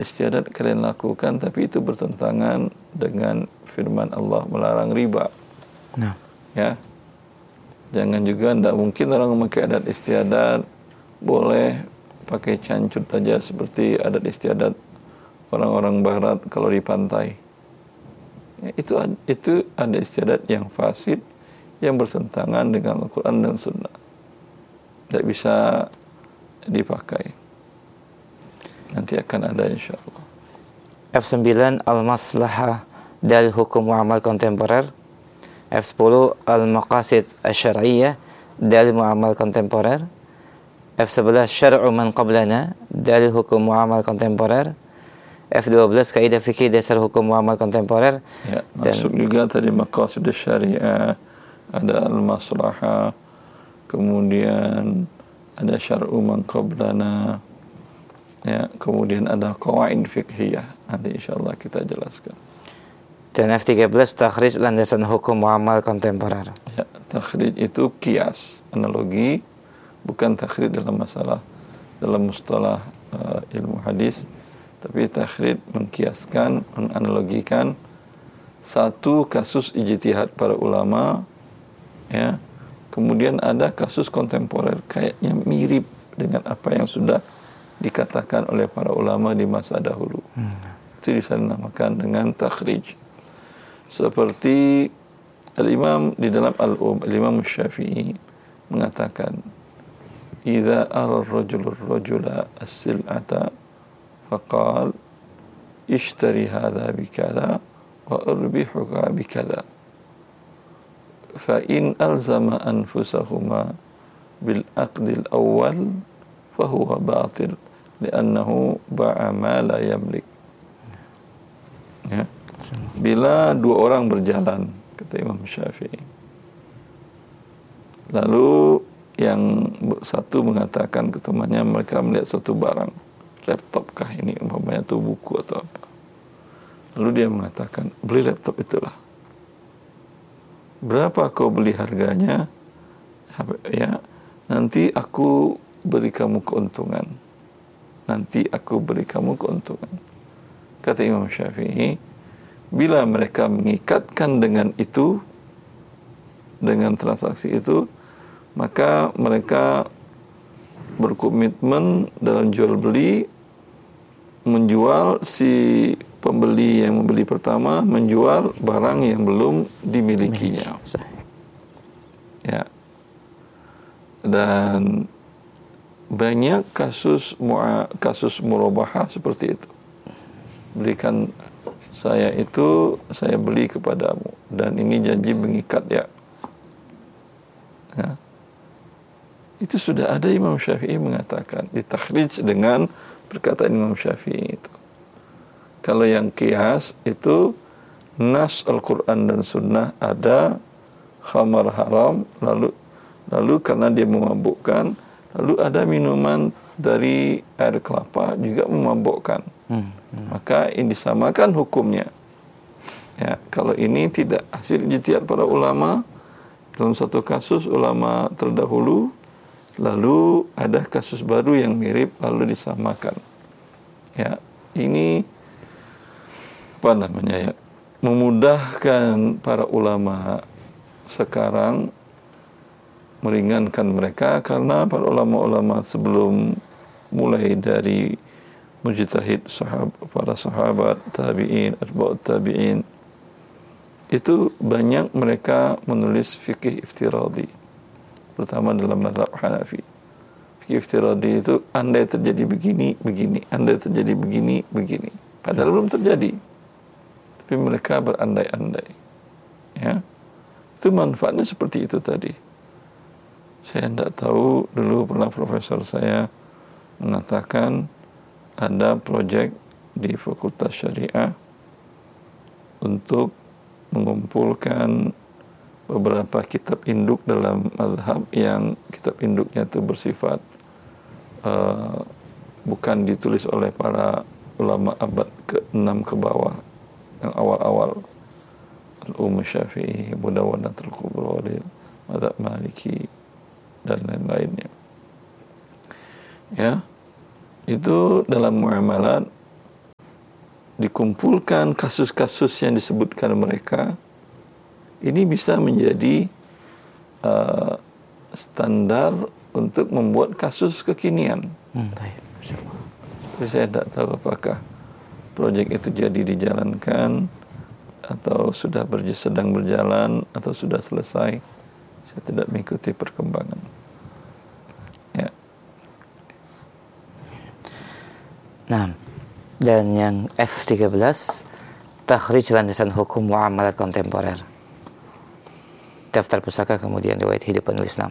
istiadat kalian lakukan, tapi itu bertentangan dengan firman Allah melarang riba. Nah. Ya. Jangan juga, tidak mungkin orang memakai adat istiadat boleh pakai cancut aja seperti adat istiadat orang-orang barat kalau di pantai. Ya, itu adat istiadat yang fasid, yang bertentangan dengan Al-Quran dan Sunnah. Tidak bisa dipakai. Nanti akan ada insyaAllah. F9 Al-Maslahah dari hukum muamal kontemporer. F10 Al-Maqasid Asy-Syar'iyyah dari muamal kontemporer. F11 Syar'u man qablana dari hukum muamal kontemporer. F12 Kaidah fikih dasar hukum muamal kontemporer. Ya, masuk juga tadi Maqasid Asy-Syar'iyyah, ada Al-Maslahah, kemudian ada Syar'u man qablana. Ya, kemudian ada qawaid fiqhiyah. Nanti insyaallah kita jelaskan. Dan F13 takhrij landasan hukum muamal kontemporer. Ya, takhrij itu kias, analogi, bukan takhrij dalam masalah dalam mustalah ilmu hadis, tapi takhrij mengkiaskan, menganalogikan satu kasus ijtihad para ulama, ya. Kemudian ada kasus kontemporer kayaknya mirip dengan apa yang sudah dikatakan oleh para ulama di masa dahulu. Itu dinamakan dengan takhrij. Seperti Al-Imam di dalam Al-Imam Syafi'i mengatakan, "Idza ara ar-rajulu ar-rajula as-sil'ata faqal ishtari hadha bikadha wa urbihuka bikadha. Fa in alzama anfusahuma bil aqd al-awwal fa huwa batil li'annahu ba'a ma la yamlik." Ya. Bila dua orang berjalan, kata Imam Syafi'i, lalu yang satu mengatakan ke temannya, mereka melihat suatu barang, laptop kah ini, umpamanya itu buku atau apa. Lalu dia mengatakan, beli laptop itulah. Berapa kau beli harganya? Ya, nanti aku beri kamu keuntungan. Nanti aku beri kamu keuntungan. Kata Imam Syafi'i, bila mereka mengikatkan dengan itu, dengan transaksi itu, maka mereka berkomitmen dalam jual beli, menjual, si pembeli yang membeli pertama menjual barang yang belum dimilikinya. Ya. Dan banyak kasus murabahah seperti itu. Belikan saya itu, saya beli kepadamu, dan ini janji mengikat ya. Ya. Itu sudah ada. Imam Syafi'i mengatakan, ditakhrij dengan perkataan Imam Syafi'i itu. Kalau yang qiyas itu nas Al-Quran dan Sunnah ada khamar haram, lalu karena dia memabukkan, lalu ada minuman dari air kelapa juga memabukkan. Maka ini disamakan hukumnya. Ya, kalau ini tidak hasil ijtihad para ulama, dalam satu kasus ulama terdahulu, lalu ada kasus baru yang mirip, lalu disamakan. Ya, ini apa namanya ya? Memudahkan para ulama sekarang, meringankan mereka, karena para ulama-ulama sebelum mulai dari mujtahid para sahabat, tabi'in, atba'ut tabi'in, itu banyak mereka menulis fikih iftiradi, terutama dalam mazhab Hanafi. Fikih iftiradi itu andai terjadi begini, begini, andai terjadi begini, begini. Padahal belum terjadi, tapi mereka berandai-andai. Ya, itu manfaatnya seperti itu tadi. Saya tidak tahu, dulu pernah profesor saya mengatakan ada proyek di Fakultas Syariah untuk mengumpulkan beberapa kitab induk dalam mazhab yang kitab induknya itu bersifat bukan ditulis oleh para ulama abad ke-6 ke bawah, yang awal-awal, Syafi'i, Mudawwanatul Kubra, mazhab Maliki dan lain-lainnya. Ya, itu dalam muamalat dikumpulkan kasus-kasus yang disebutkan mereka, ini bisa menjadi standar untuk membuat kasus kekinian. Jadi saya tidak tahu apakah proyek itu jadi dijalankan atau sudah sedang berjalan atau sudah selesai. Saya tidak mengikuti perkembangan. Ya. Nah, dan yang F13, takhrij landasan hukum muamalat kontemporer. Daftar pusaka kemudian riwayat hidup penulis Islam.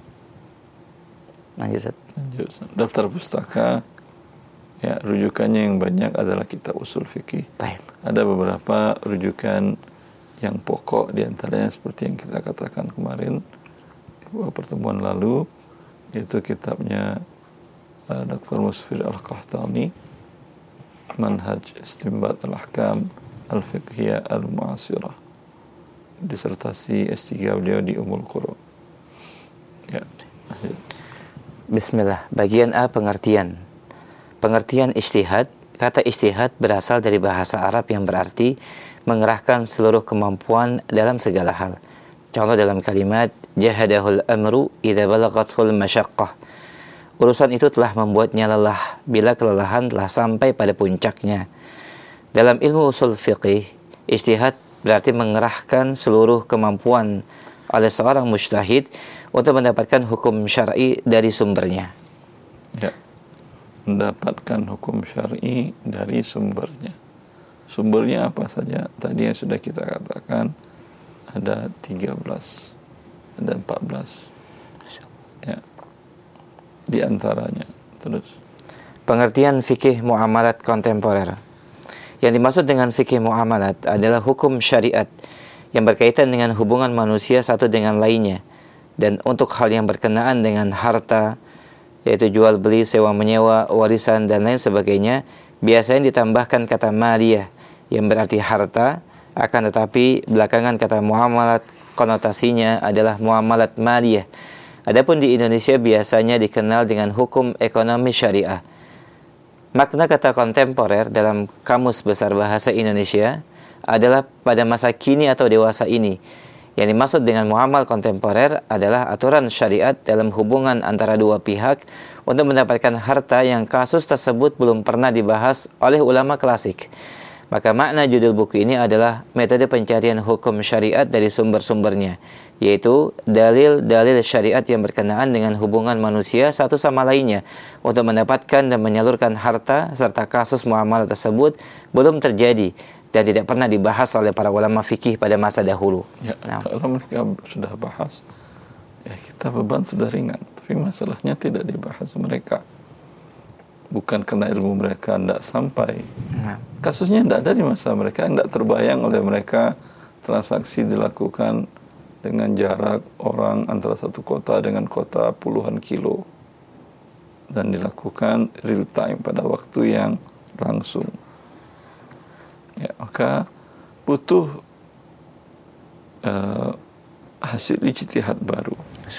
Lanjut. Daftar pustaka, ya, rujukannya yang banyak adalah kitab usul fikih. Baik. Ada beberapa rujukan yang pokok, diantaranya seperti yang kita katakan kemarin pertemuan lalu, yaitu kitabnya Dr. Musfir Al-Qahtani, Manhaj Istinbat Al-Ahkam Al-Fiqhiyah Al-Mu'asirah, disertasi S3 beliau di Ummul Qura. Ya. Bismillah. Bagian A, pengertian. Pengertian ijtihad. Kata ijtihad berasal dari bahasa Arab yang berarti mengerahkan seluruh kemampuan dalam segala hal. Contoh dalam kalimat jahadahul amru idza balagathul masyaqqah. Urusan itu telah membuatnya lelah bila kelelahan telah sampai pada puncaknya. Dalam ilmu usul fiqih, ijtihad berarti mengerahkan seluruh kemampuan oleh seorang mujtahid untuk mendapatkan hukum syar'i dari sumbernya. Ya. Mendapatkan hukum syar'i dari sumbernya. Sumbernya apa saja? Tadi yang sudah kita katakan ada 13, ada 14. Ya. Di antaranya. Terus. Pengertian fikih muamalat kontemporer. Yang dimaksud dengan fikih muamalat adalah hukum syariat yang berkaitan dengan hubungan manusia satu dengan lainnya, dan untuk hal yang berkenaan dengan harta, yaitu jual beli, sewa menyewa, warisan dan lain sebagainya, biasanya ditambahkan kata maliyah yang berarti harta, akan tetapi belakangan kata muamalat konotasinya adalah muamalat maliyah. Adapun di Indonesia biasanya dikenal dengan hukum ekonomi syariah. Makna kata kontemporer dalam Kamus Besar Bahasa Indonesia adalah pada masa kini atau dewasa ini. Yang dimaksud dengan muamal kontemporer adalah aturan syariat dalam hubungan antara dua pihak untuk mendapatkan harta yang kasus tersebut belum pernah dibahas oleh ulama klasik. Maka makna judul buku ini adalah metode pencarian hukum syariat dari sumber-sumbernya, yaitu dalil-dalil syariat yang berkenaan dengan hubungan manusia satu sama lainnya untuk mendapatkan dan menyalurkan harta, serta kasus muamalah tersebut belum terjadi dan tidak pernah dibahas oleh para ulama fikih pada masa dahulu. Ya, kalau mereka sudah bahas, ya kita beban sudah ringan, tapi masalahnya tidak dibahas mereka. Bukan karena ilmu mereka tidak sampai. Kasusnya tidak ada di masa mereka, tidak terbayang oleh mereka transaksi dilakukan dengan jarak orang antara satu kota dengan kota puluhan kilo dan dilakukan real time pada waktu yang langsung. Ya, maka butuh hasil ijtihad baru.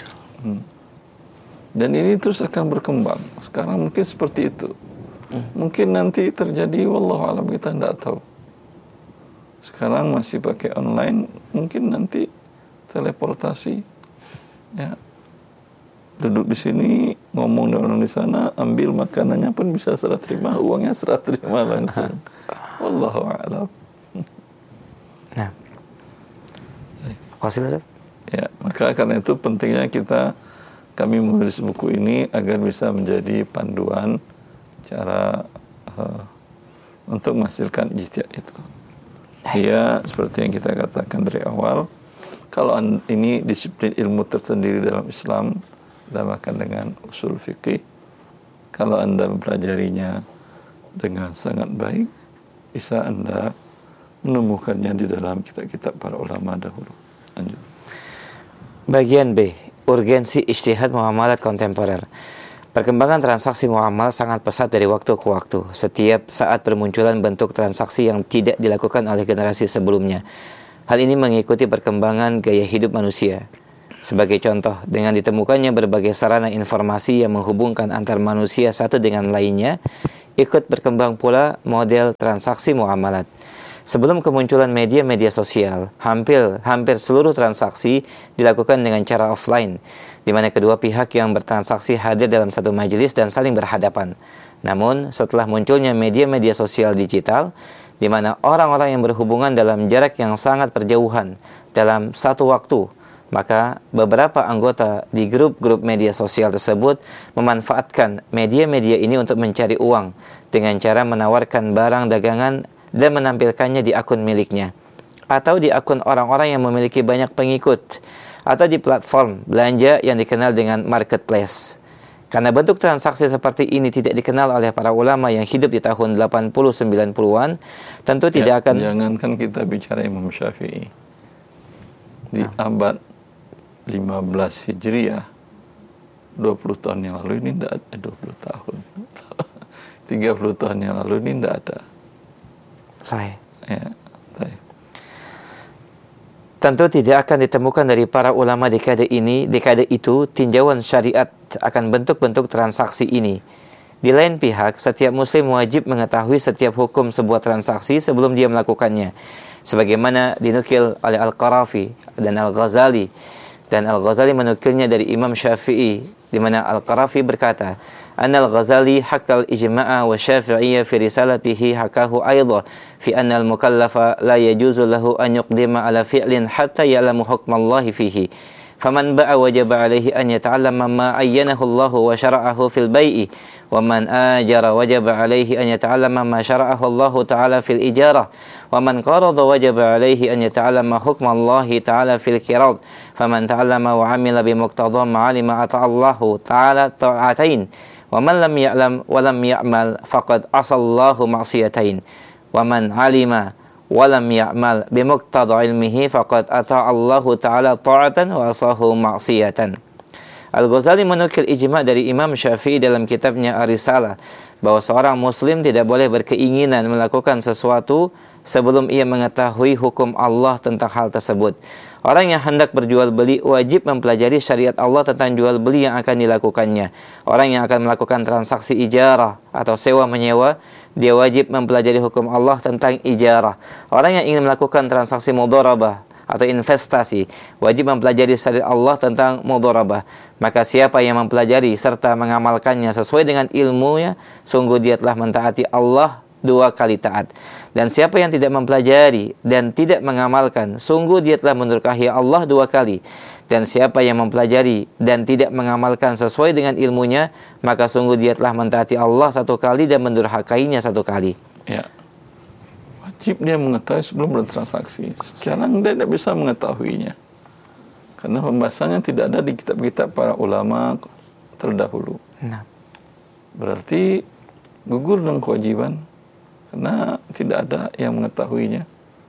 Dan ini terus akan berkembang. Sekarang mungkin seperti itu. Mungkin nanti terjadi, wallahu alam, kita tidak tahu. Sekarang masih pakai online, mungkin nanti teleportasi. Ya. Duduk di sini, ngomong dengan orang di sana, ambil makanannya pun bisa serah terima, uangnya serah terima langsung. Wallahu a'lam. Nah. Qasil. Ya, maka karena itu pentingnya kami menulis buku ini agar bisa menjadi panduan cara untuk menghasilkan ijtihad itu. Ya, seperti yang kita katakan dari awal, kalau ini disiplin ilmu tersendiri dalam Islam, dinamakan dengan usul fikih. Kalau Anda mempelajarinya dengan sangat baik, bisa Anda menemukannya di dalam kitab-kitab para ulama dahulu. Lanjut. Bagian B, urgensi ijtihad muamalat kontemporer. Perkembangan transaksi muamalah sangat pesat dari waktu ke waktu. Setiap saat bermunculan bentuk transaksi yang tidak dilakukan oleh generasi sebelumnya. Hal ini mengikuti perkembangan gaya hidup manusia. Sebagai contoh, dengan ditemukannya berbagai sarana informasi yang menghubungkan antar manusia satu dengan lainnya, ikut berkembang pula model transaksi muamalat. Sebelum kemunculan media-media sosial, hampir seluruh transaksi dilakukan dengan cara offline, di mana kedua pihak yang bertransaksi hadir dalam satu majelis dan saling berhadapan. Namun, setelah munculnya media-media sosial digital, di mana orang-orang yang berhubungan dalam jarak yang sangat berjauhan dalam satu waktu, maka beberapa anggota di grup-grup media sosial tersebut memanfaatkan media-media ini untuk mencari uang dengan cara menawarkan barang dagangan dan menampilkannya di akun miliknya, atau di akun orang-orang yang memiliki banyak pengikut, atau di platform belanja yang dikenal dengan marketplace. Karena bentuk transaksi seperti ini tidak dikenal oleh para ulama yang hidup di tahun 80-90-an, tentu tidak akan... Jangankan kita bicara Imam Syafi'i, di abad 15 Hijriah, 20 tahun yang lalu ini tidak ada, 20 tahun 30 tahun yang lalu ini tidak ada. Sahih. Ya, sahih. Tentu tidak akan ditemukan dari para ulama dekade itu tinjauan syariat akan bentuk-bentuk transaksi ini. Di lain pihak, setiap muslim wajib mengetahui setiap hukum sebuah transaksi sebelum dia melakukannya. Sebagaimana dinukil oleh Al-Qarafi dan Al-Ghazali. Dan Al-Ghazali menukilnya dari Imam Syafi'i, di mana Al-Qarafi berkata, Anna Al-Ghazali hakal ijma'a wa syafi'iyya fi risalatihi hakahu ayda fi anna al-mukallafa la yajuzu lahu an yuqdima ala fi'lin hatta ya'lamu hukmallahi fihi. Faman ba'a wajaba alaihi an yata'allama ma ayyanahu Allah wa syara'ahu fil bai'i wa man ajara wajaba alaihi an yata'allama ma syara'ahu Allah ta'ala fil ijarah wa man qarada wajaba alaihi an yata'allama hukmallahi ta'ala fil qirad faman ta'allama wa 'amila bi muqtada ma 'alima ata'allahu ta'ala ta'atain wa man lam ya'lam wa lam ya'mal faqad asallahu ma'siyatain wa man 'alima wa lam ya'mal bi muqtada ilmihi faqad ata'allahu ta'ala ta'atan wa asahu ma'siyatan. Al-Ghazali menukil ijma' dari Imam Syafi'i dalam kitabnya Ar-Risalah bahwa seorang muslim tidak boleh berkeinginan melakukan sesuatu sebelum ia mengetahui hukum Allah tentang hal tersebut. Orang yang hendak berjual beli wajib mempelajari syariat Allah tentang jual beli yang akan dilakukannya. Orang yang akan melakukan transaksi ijarah atau sewa menyewa, dia wajib mempelajari hukum Allah tentang ijarah. Orang yang ingin melakukan transaksi mudharabah atau investasi, wajib mempelajari syariat Allah tentang mudharabah. Maka siapa yang mempelajari serta mengamalkannya sesuai dengan ilmunya, sungguh dia telah mentaati Allah 2 kali taat. Dan siapa yang tidak mempelajari dan tidak mengamalkan, sungguh dia telah mendurhakai Allah 2 kali. Dan siapa yang mempelajari dan tidak mengamalkan sesuai dengan ilmunya, maka sungguh dia telah mentaati Allah 1 kali dan mendurhakainya 1 kali. Ya. Wajib dia mengetahui sebelum bertransaksi. Sekarang dia tidak bisa mengetahuinya, karena pembahasannya tidak ada di kitab-kitab para ulama terdahulu. Nah. Berarti gugur dengan kewajiban, karena tidak ada yang mengetahuinya.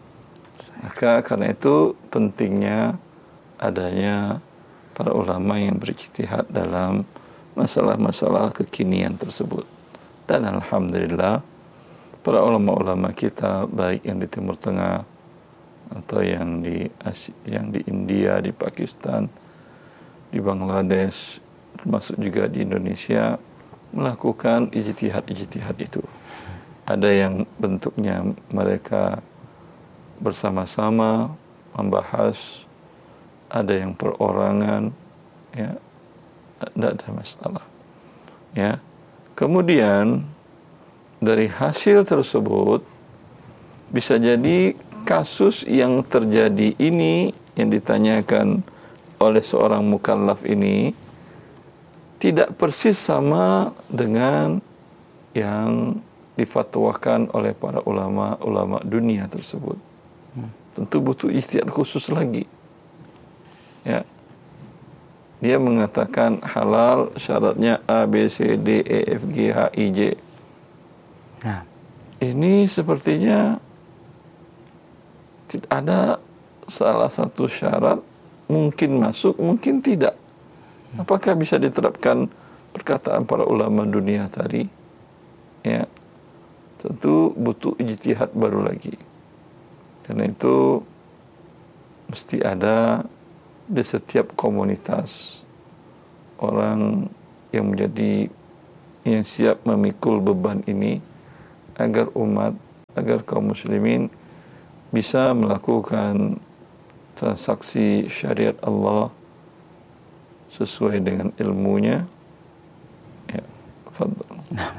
Maka karena itu pentingnya adanya para ulama yang berijtihad dalam masalah-masalah kekinian tersebut. Dan alhamdulillah para ulama-ulama kita, baik yang di Timur Tengah atau yang di India, di Pakistan, di Bangladesh, termasuk juga di Indonesia, melakukan ijtihad itu. Ada yang bentuknya mereka bersama-sama membahas, ada yang perorangan, ya, tidak ada masalah. Ya, kemudian dari hasil tersebut bisa jadi kasus yang terjadi ini yang ditanyakan oleh seorang mukallaf ini tidak persis sama dengan yang difatwakan oleh para ulama dunia tersebut. Tentu butuh ijtihad khusus lagi. Ya. Dia mengatakan halal syaratnya A, B, C, D, E, F, G, H, I, J. Nah. Ini sepertinya ada salah satu syarat, mungkin masuk, mungkin tidak. Apakah bisa diterapkan perkataan para ulama dunia tadi? Ya, tentu butuh ijtihad baru lagi. Karena itu mesti ada di setiap komunitas orang yang menjadi yang siap memikul beban ini agar kaum muslimin bisa melakukan transaksi syariat Allah sesuai dengan ilmunya. Ya, fadhal. Nah,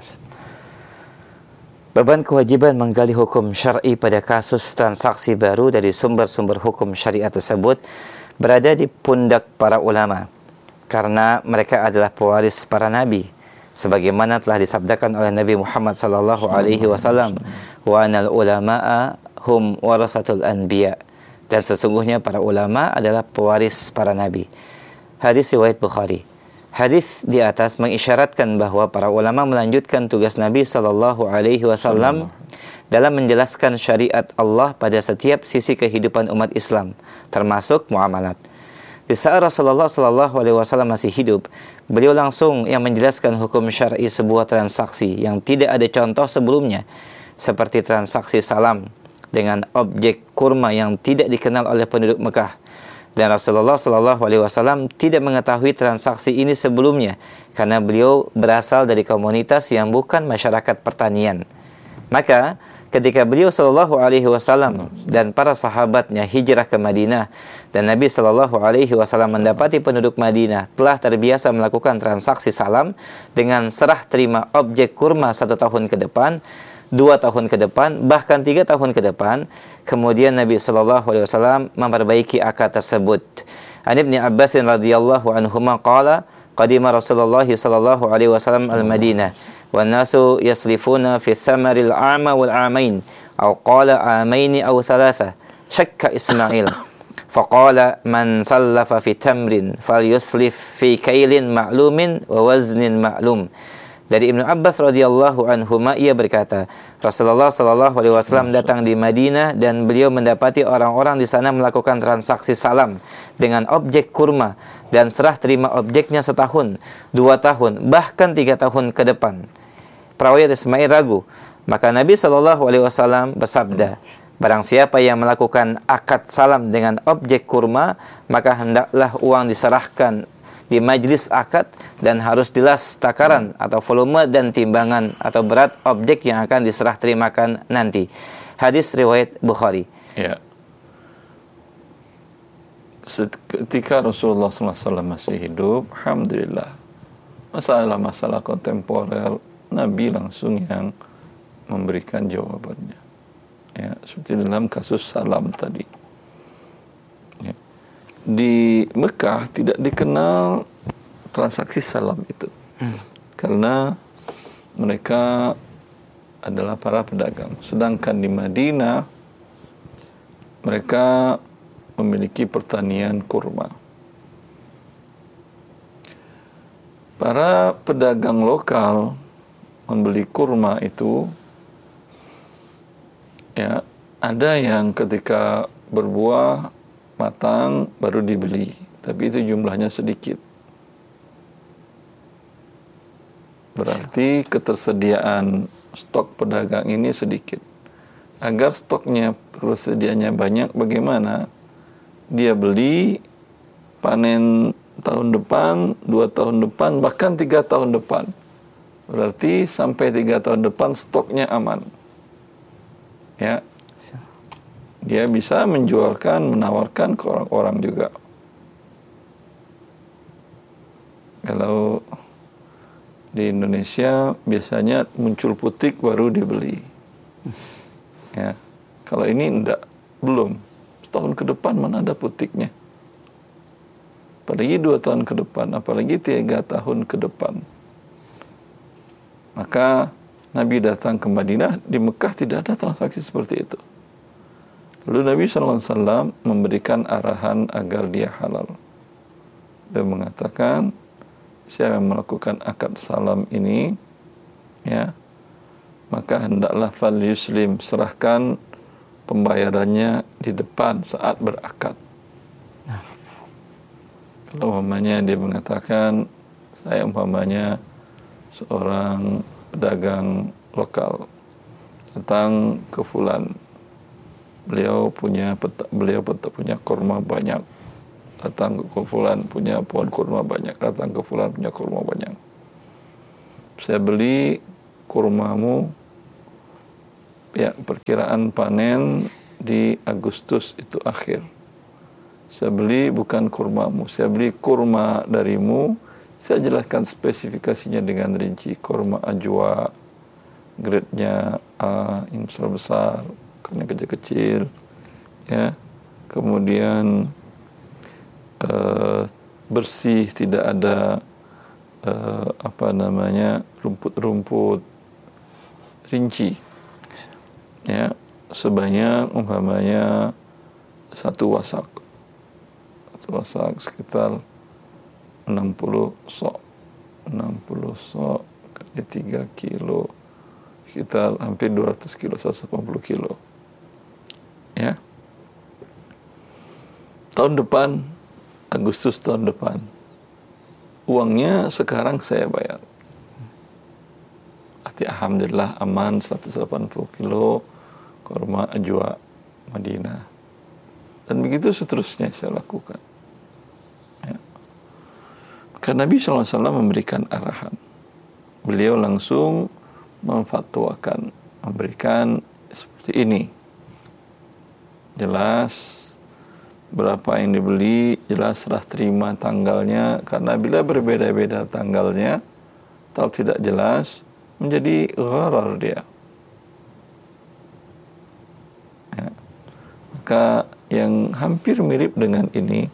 beban kewajiban menggali hukum syar'i pada kasus transaksi baru dari sumber-sumber hukum syariat tersebut berada di pundak para ulama, karena mereka adalah pewaris para nabi, sebagaimana telah disabdakan oleh Nabi Muhammad sallallahu alaihi wasallam, wa anal ulama'a hum warasatul anbiya, dan sesungguhnya para ulama adalah pewaris para nabi. Hadis riwayat Bukhari. Hadis di atas mengisyaratkan bahwa para ulama melanjutkan tugas Nabi sallallahu alaihi wasallam dalam menjelaskan syariat Allah pada setiap sisi kehidupan umat Islam, termasuk muamalat. Di saat Rasulullah sallallahu alaihi wasallam masih hidup, beliau langsung yang menjelaskan hukum syar'i sebuah transaksi yang tidak ada contoh sebelumnya, seperti transaksi salam dengan objek kurma yang tidak dikenal oleh penduduk Mekah. Dan Rasulullah sallallahu alaihi wasallam tidak mengetahui transaksi ini sebelumnya karena beliau berasal dari komunitas yang bukan masyarakat pertanian. Maka ketika beliau sallallahu alaihi wasallam dan para sahabatnya hijrah ke Madinah dan Nabi sallallahu alaihi wasallam mendapati penduduk Madinah telah terbiasa melakukan transaksi salam dengan serah terima objek kurma 1 tahun ke depan, 2 tahun ke depan, bahkan 3 tahun ke depan, kemudian Nabi sallallahu alaihi wasallam memperbaiki akad tersebut. An Ibnu Abbas radhiyallahu anhuma qala qadima Rasulullah sallallahu alaihi wasallam al-Madinah wan nasu yaslifuna fi thamaril a'ma wal a'main aw qala a'maini aw thalatha syakka Ismail faqala man sallafa fi tamrin falyuslif fi kailin ma'lumin wa waznin ma'lum. Dari Ibnu Abbas radhiyallahu anhuma, ia berkata, Rasulullah sallallahu alaihi wasallam datang di Madinah dan beliau mendapati orang-orang di sana melakukan transaksi salam dengan objek kurma dan serah terima objeknya 1 tahun, 2 tahun, bahkan 3 tahun ke depan. Perawi Ismail ragu. Maka Nabi sallallahu alaihi wasallam bersabda, barang siapa yang melakukan akad salam dengan objek kurma, maka hendaklah uang diserahkan di majlis akad dan harus jelas takaran atau volume dan timbangan atau berat objek yang akan diserah terimakan nanti. Hadis riwayat Bukhari. Ya. Ketika Rasulullah SAW masih hidup, alhamdulillah, masalah-masalah kontemporer Nabi langsung yang memberikan jawabannya. Ya, seperti dalam kasus salam tadi. Ya. Di Mekah tidak dikenal transaksi salam itu, karena mereka adalah para pedagang. Sedangkan di Madinah mereka memiliki pertanian kurma. Para pedagang lokal membeli kurma itu, ya, ada yang ketika berbuah matang baru dibeli, tapi itu jumlahnya sedikit. Berarti ketersediaan stok pedagang ini sedikit. Agar stoknya, persediaannya banyak, bagaimana? Dia beli, panen tahun depan, 2 tahun depan, bahkan 3 tahun depan. Berarti sampai 3 tahun depan stoknya aman. Ya. Dia bisa menjualkan, menawarkan ke orang-orang juga. Kalau di Indonesia biasanya muncul putik baru dibeli. Ya. Kalau ini enggak, belum. Setahun ke depan mana ada putiknya. Apalagi 2 tahun ke depan, apalagi 3 tahun ke depan. Maka Nabi datang ke Madinah, di Mekah tidak ada transaksi seperti itu. Lalu Nabi SAW memberikan arahan agar dia halal. Dia mengatakan, siapa yang melakukan akad salam ini, ya, maka hendaklah fal yuslim, serahkan pembayarannya di depan saat berakad. Kalau umpamanya dia mengatakan, saya umpamanya seorang pedagang lokal datang ke fulan, beliau punya kurma banyak, datang ke fulan punya pohon kurma banyak, datang ke fulan punya kurma banyak. saya beli kurmamu, ya perkiraan panen di Agustus itu akhir. Saya beli bukan kurmamu, saya beli kurma darimu. Saya jelaskan spesifikasinya dengan rinci. Kurma ajwa, grade-nya A, yang besar-besar, yang kecil-kecil, ya. Kemudian bersih, tidak ada rumput-rumput, rinci, ya, sebanyak umpamanya satu wasak sekitar 60 sok kali 3 kilo sekitar hampir 200 kilo, 180 kilo, ya. Tahun depan, Agustus tahun depan, uangnya sekarang saya bayar. Alhamdulillah aman, 180 kilo kurma ajwa Madinah. Dan begitu seterusnya saya lakukan. Ya. Karena Nabi SAW memberikan arahan. Beliau langsung memfatwakan, memberikan seperti ini. Jelas berapa yang dibeli, jelas serah terima tanggalnya, karena bila berbeda-beda tanggalnya atau tidak jelas menjadi gharar dia, ya. Maka yang hampir mirip dengan ini,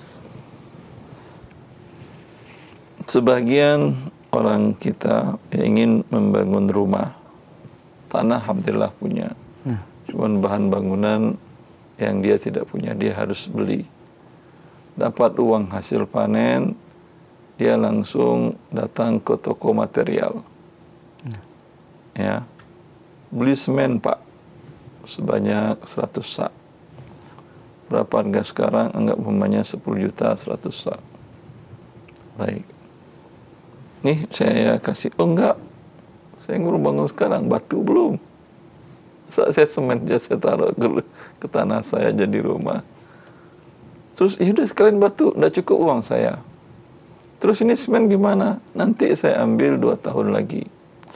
sebagian orang kita yang ingin membangun rumah, tanah alhamdulillah punya, cuman bahan bangunan yang dia tidak punya, dia harus beli. Dapat uang hasil panen, dia langsung datang ke toko material, ya, beli semen Pak sebanyak 100 sak. Berapa harga sekarang? Anggap umpamanya 10 juta 100 sak. Baik, nih saya kasih. Oh enggak, saya baru bangun sekarang, batu belum. Saat saya semen aja saya taruh ke tanah saya jadi rumah. Terus ya udah sekalian batu, udah cukup uang saya. Terus ini semen gimana? Nanti saya ambil 2 tahun lagi.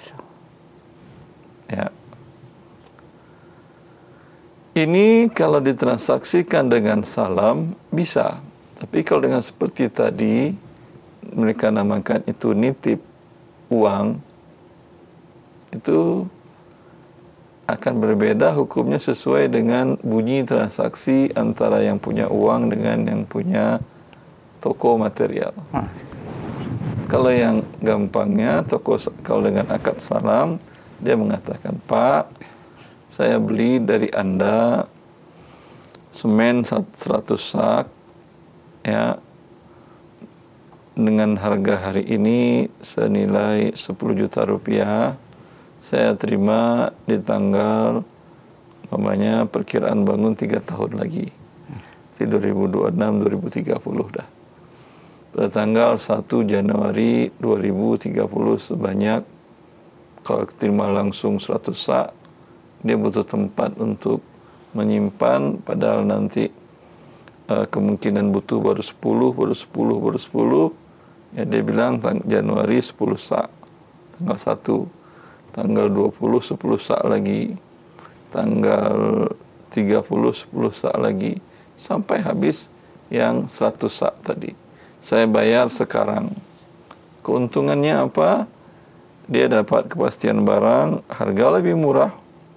Ya. Ini kalau ditransaksikan dengan salam bisa. Tapi kalau dengan seperti tadi, mereka namakan itu nitip uang, itu akan berbeda hukumnya sesuai dengan bunyi transaksi antara yang punya uang dengan yang punya toko material. Kalau yang gampangnya, kalau dengan akad salam, dia mengatakan, Pak, saya beli dari Anda semen 100 sak, ya, dengan harga hari ini senilai 10 juta rupiah. Saya terima di tanggal, namanya perkiraan bangun 3 tahun lagi, 2026, 2030 dah. Pada tanggal 1 Januari 2030 sebanyak, kalau terima langsung 100 sak, dia butuh tempat untuk menyimpan, padahal nanti kemungkinan butuh baru 10, ya dia bilang Januari 10 sak, tanggal 1. Tanggal 20, 10 sak lagi. Tanggal 30, 10 sak lagi. Sampai habis yang 100 sak tadi. Saya bayar sekarang. Keuntungannya apa? Dia dapat kepastian barang, harga lebih murah.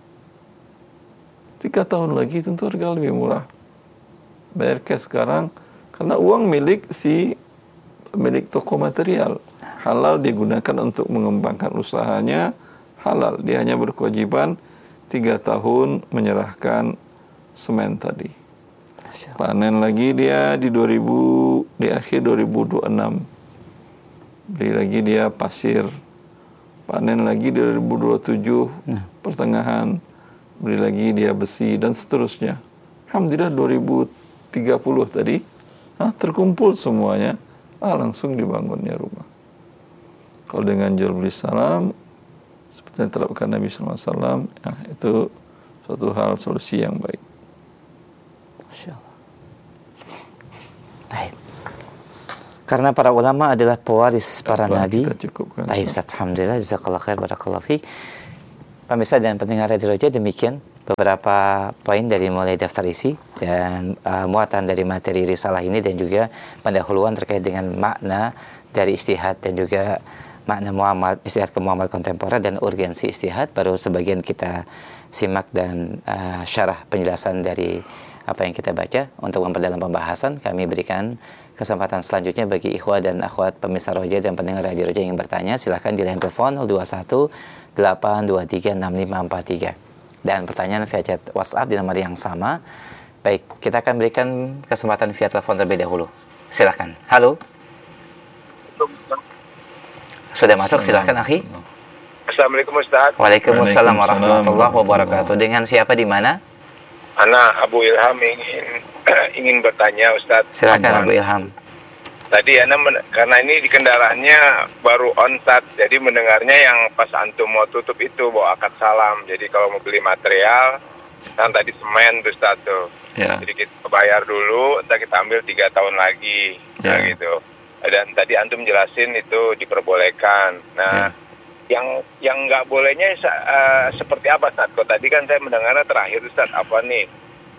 3 tahun lagi tentu harga lebih murah. Bayar cash sekarang, karena uang milik milik toko material. Halal digunakan untuk mengembangkan usahanya, halal. Dia hanya berkewajiban 3 tahun menyerahkan semen tadi. Panen lagi dia di akhir 2026. Beli lagi dia pasir. Panen lagi di 2027 pertengahan. Beli lagi dia besi dan seterusnya. Alhamdulillah 2030 tadi terkumpul semuanya. Langsung dibangunnya rumah. Kalau dengan jual beli salam, seperti yang terapkan Nabi SAW, ya, itu suatu hal solusi yang baik. Masya Allah. Baik. Karena para ulama adalah pewaris para nabi. Kita cukupkan. Baik, Ustaz. Alhamdulillah, jazakallah khair, barakallahu fiik. Pemirsa dan pendengar Radio Roja, demikian beberapa poin dari mulai daftar isi dan muatan dari materi risalah ini, dan juga pendahuluan terkait dengan makna dari istihad dan juga makna istihad ke muamalah kontemporer dan urgensi istihad. Baru sebagian kita simak dan syarah penjelasan dari apa yang kita baca. Untuk memperdalam pembahasan, kami berikan kesempatan selanjutnya bagi ikhwah dan akhwat pemirsa Roja dan pendengar Radio Roja yang bertanya. Silahkan di line telepon 021 823 6543 dan pertanyaan via chat WhatsApp di nomor yang sama. Baik, kita akan berikan kesempatan via telepon terlebih dahulu. Silahkan. Halo. Sudah masuk, silahkan akhi. Assalamualaikum Ustaz. Waalaikumsalam warahmatullahi wabarakatuh. Dengan siapa di mana? Ana Abu Ilham ingin bertanya Ustaz. Silakan Abu Ilham. Tadi karena ini di kendaraannya baru on-start, jadi mendengarnya yang pas antum mau tutup itu bawa akad salam. Jadi kalau mau beli material, kan tadi semen tuh Ustaz tuh. Ya. Jadi kita bayar dulu, entar kita ambil 3 tahun lagi. Nah gitu. Dan tadi antum jelasin itu diperbolehkan. Nah, yang nggak bolehnya seperti apa Ustaz? Kok tadi kan saya mendengarnya terakhir Ustaz, apa nih?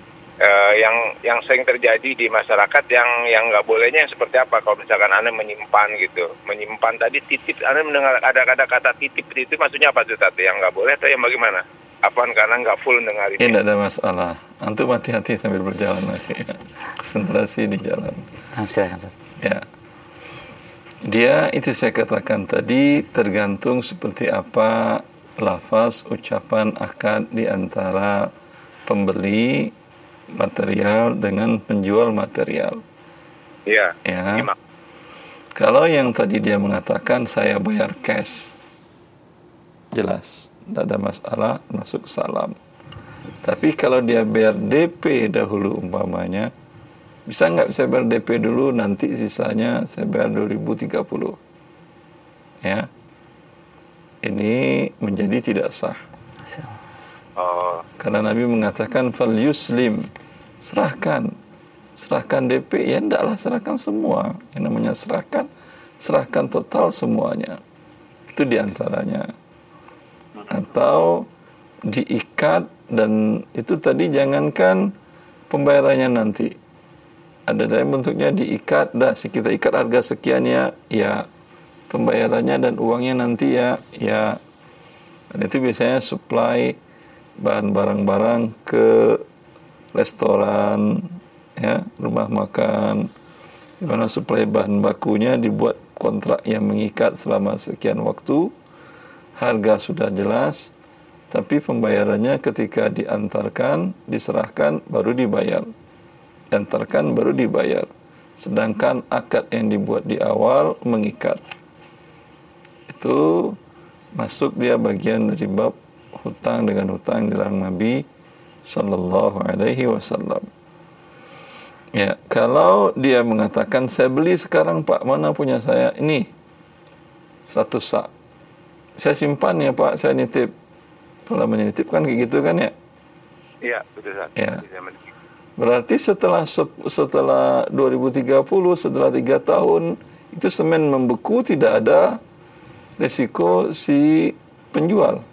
Yang sering terjadi di masyarakat yang nggak bolehnya yang seperti apa? Kalau misalkan Anda menyimpan gitu, menyimpan tadi titip, Anda mendengar ada kata titip itu maksudnya apa Ustaz? Yang nggak boleh atau yang bagaimana? Apaan karena nggak full dengar ini? Tidak ada masalah. Antum hati-hati sambil berjalan lagi. Konsentrasi di jalan. Silakan Ustaz. Ya. Dia itu saya katakan tadi tergantung seperti apa lafaz ucapan akad di antara pembeli material dengan penjual material. Iya. Ya. Kalau yang tadi dia mengatakan saya bayar cash, jelas, tidak ada masalah, masuk salam. Tapi kalau dia bayar DP dahulu umpamanya, bisa nggak saya bayar DP dulu, nanti sisanya saya bayar 2030. Ya. Ini menjadi tidak sah. Karena Nabi mengatakan fal yuslim, serahkan DP, ya ndaklah serahkan semua. Yang namanya serahkan total semuanya. Itu diantaranya. Atau diikat, dan itu tadi jangankan pembayarannya nanti. Ada dari bentuknya diikat, kita ikat harga sekian ya pembayarannya dan uangnya nanti ya. Dan itu biasanya supply bahan barang-barang ke restoran, ya, rumah makan, di mana suplai bahan bakunya dibuat kontrak yang mengikat selama sekian waktu, harga sudah jelas, tapi pembayarannya ketika diantarkan, diserahkan baru dibayar, diantarkan baru dibayar, sedangkan akad yang dibuat di awal mengikat. Itu masuk dia bagian dari bab hutang dengan hutang dilarang Nabi Sallallahu Alaihi Wasallam. Ya, kalau dia mengatakan saya beli sekarang Pak, mana punya saya ini 100 sak, saya simpan ya Pak, saya nitip. Kalau menitip kan kayak gitu kan ya? Iya, betul Ustaz. Ya. Berarti setelah 2030, setelah 3 tahun itu semen membeku, tidak ada resiko si penjual.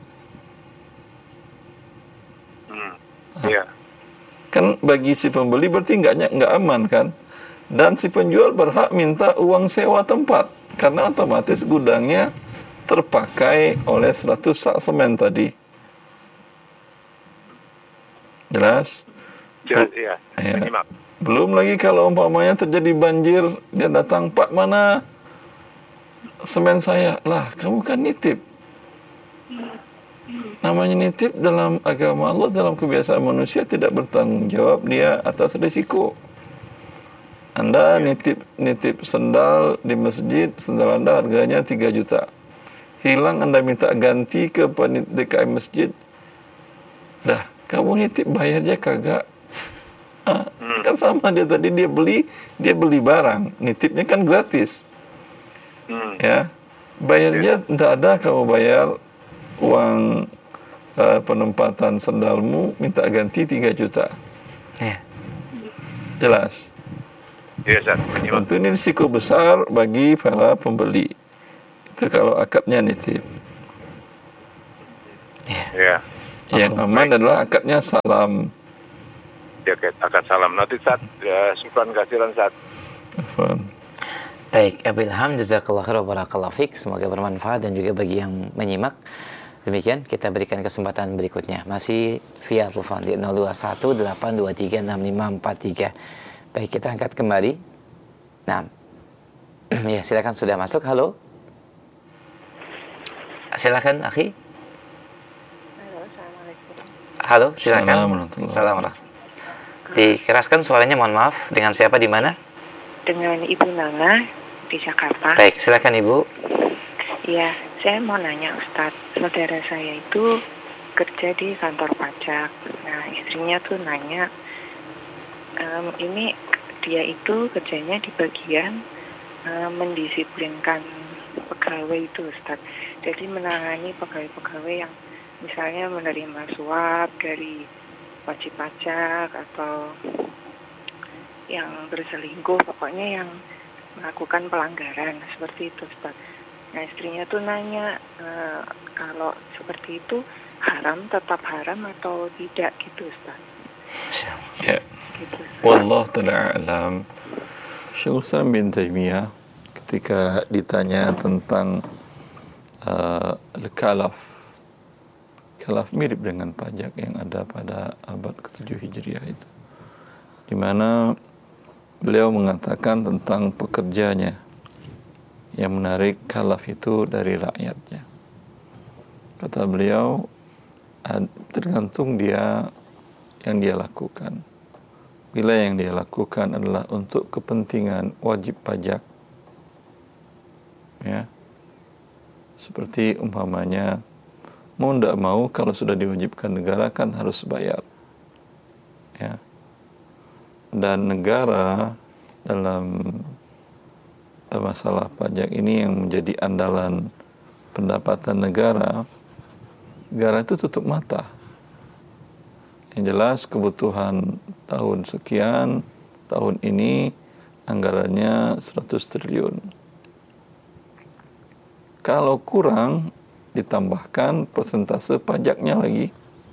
Iya. Kan bagi si pembeli berarti nggak aman kan, dan si penjual berhak minta uang sewa tempat karena otomatis gudangnya terpakai oleh 100 sak semen tadi. Jelas? Jelas, iya. Ya. Belum lagi kalau umpamanya terjadi banjir, dia datang, Pak mana semen saya? Lah kamu kan nitip. Namanya nitip dalam agama Allah, dalam kebiasaan manusia tidak bertanggung jawab dia atas risiko. Anda nitip sendal di masjid, sendal Anda harganya 3 juta. Hilang, Anda minta ganti ke DKM masjid. Dah, kamu nitip bayarnya kagak. Kan sama dia tadi, dia beli barang, nitipnya kan gratis. Ya. Bayarnya tidak ada, kamu bayar uang penempatan sendalmu, minta ganti 3 juta. Ya. Jelas. Iya, Ustaz. Menyimak. Tentu ini risiko besar bagi para pembeli. Itu kalau akadnya nitip. Iya. Yang aman adalah akadnya salam. Ya, akad salam. Nanti Ustaz, syukran kasiran Ustaz. Afwan. Baik, Abil Ham, jazakallah khair wa barakallahu fiik. Semoga bermanfaat dan juga bagi yang menyimak. Demikian kita berikan kesempatan berikutnya. Masih via telepon di 0218236543. Baik, kita angkat kembali. Nah, ya silakan sudah masuk. Halo. Silakan, akhi. Halo, assalamualaikum. Halo, silakan. Assalamualaikum. Assalamualaikum. Dikeraskan suaranya, mohon maaf. Dengan siapa di mana? Dengan Ibu Nana di Jakarta. Baik, silakan Ibu. Iya, saya mau nanya Ustadz. Saudara saya itu kerja di kantor pajak. Nah, istrinya tuh nanya, ini dia itu kerjanya di bagian mendisiplinkan pegawai itu Ustadz. Jadi menangani pegawai-pegawai yang misalnya menerima suap dari wajib pajak atau yang berselingkuh, pokoknya yang melakukan pelanggaran seperti itu Ustaz. Nah, istrinya tuh nanya kalau seperti itu tetap haram atau tidak gitu Ustaz. Ya. Gitu. Wallahu ta'ala alam. Syekh Islam bin Taimiyah ketika ditanya tentang al-kalaf mirip dengan pajak yang ada pada abad ke-7 Hijriah itu, di mana beliau mengatakan tentang pekerjanya yang menarik kalaf itu dari rakyatnya. Kata beliau, tergantung dia yang dia lakukan. Bila yang dia lakukan adalah untuk kepentingan wajib pajak, ya, seperti umpamanya mau tidak mau kalau sudah diwajibkan negara kan harus bayar, ya. Dan negara dalam masalah pajak ini yang menjadi andalan pendapatan negara itu tutup mata. Yang jelas kebutuhan tahun sekian, tahun ini anggarannya 100 triliun. Kalau kurang, ditambahkan persentase pajaknya lagi.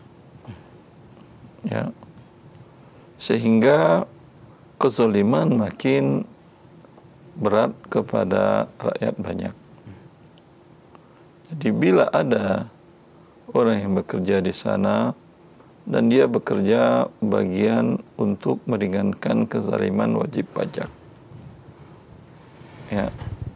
Ya. Sehingga kezaliman makin berat kepada rakyat banyak. Jadi bila ada orang yang bekerja di sana dan dia bekerja bagian untuk meringankan kezaliman wajib pajak, ya,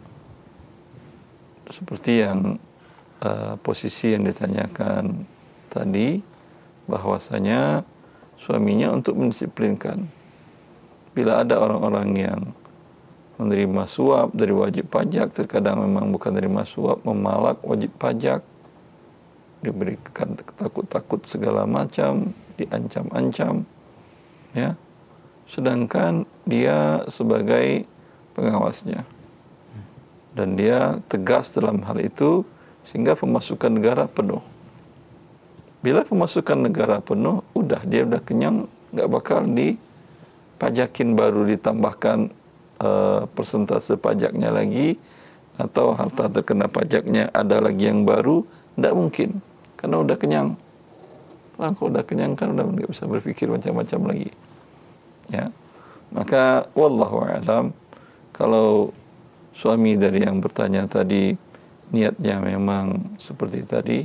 seperti yang posisi yang ditanyakan tadi, bahwasanya suaminya untuk mendisiplinkan. Bila ada orang-orang yang menerima suap dari wajib pajak, terkadang memang bukan menerima suap, memalak wajib pajak, diberikan takut-takut segala macam, diancam-ancam, ya. Sedangkan dia sebagai pengawasnya, dan dia tegas dalam hal itu sehingga pemasukan negara penuh. Bila pemasukan negara penuh, dia udah kenyang, nggak bakal dipajakin baru ditambahkan persentase pajaknya lagi, atau harta terkena pajaknya ada lagi yang baru, tidak mungkin, karena udah kenyang. Kalau udah kenyang kan udah nggak bisa berpikir macam-macam lagi, ya. Maka wallahu a'lam, kalau suami dari yang bertanya tadi niatnya memang seperti tadi,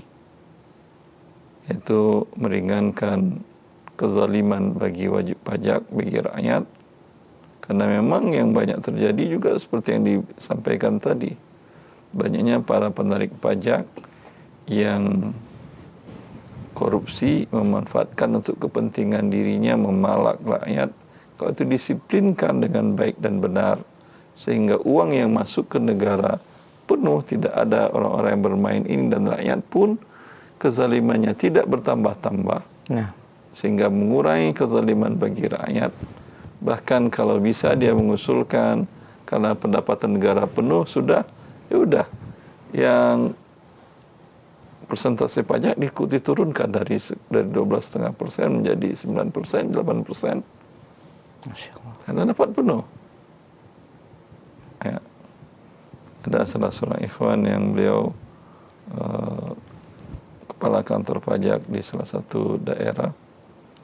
yaitu meringankan kezaliman bagi wajib pajak, bagi rakyat, karena memang yang banyak terjadi juga seperti yang disampaikan tadi, banyaknya para penarik pajak yang korupsi, memanfaatkan untuk kepentingan dirinya, memalak rakyat. Kalau itu disiplinkan dengan baik dan benar, sehingga uang yang masuk ke negara penuh, tidak ada orang-orang yang bermain ini, dan rakyat pun kezalimannya tidak bertambah-tambah, sehingga mengurangi kezaliman bagi rakyat. Bahkan kalau bisa dia mengusulkan, karena pendapatan negara penuh sudah, ya udah, yang persentase pajak diturunkan dari 12,5% menjadi 9%, 8%. Masya Allah. Karena dapat penuh. ada salah seorang ikhwan yang beliau kepala kantor pajak di salah satu daerah,